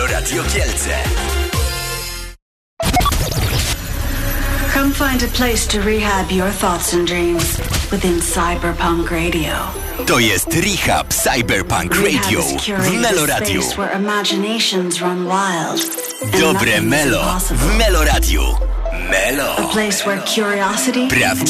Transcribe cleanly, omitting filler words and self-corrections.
Meloradio Kielce. Come find a place to rehab your thoughts and dreams within Cyberpunk Radio. To jest Rehab Cyberpunk Radio w Meloradiu. Where imaginations run wild. Dobre Melo w Meloradiu. Melo. A place where curiosity prawdziwe